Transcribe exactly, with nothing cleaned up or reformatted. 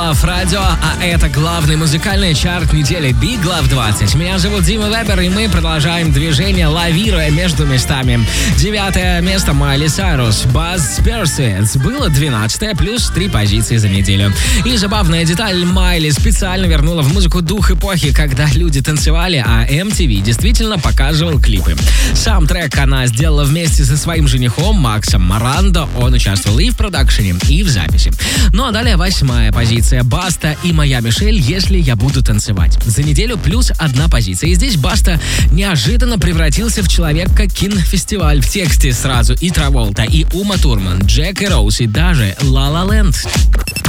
Love Radio, а это главный музыкальный чарт недели Big Love двадцать. Меня зовут Дима Вебер, и мы продолжаем движение, лавируя между местами. Девятое место Майли Сайрус, Buzz Pursuits. Было двенадцатое, плюс три позиции за неделю. И забавная деталь, Майли специально вернула в музыку дух эпохи, когда люди танцевали, а эм ти ви действительно показывал клипы. Сам трек она сделала вместе со своим женихом Максом Марандо. Он участвовал и в продакшене, и в записи. Ну а далее восьмая позиция. Баста и Моя Мишель «Если я буду танцевать». За неделю плюс одна позиция. И здесь Баста неожиданно превратился в человек как кинофестиваль. В тексте сразу и Траволта, и Ума Турман, Джек и Роуз, и даже Ла Ла Ленд.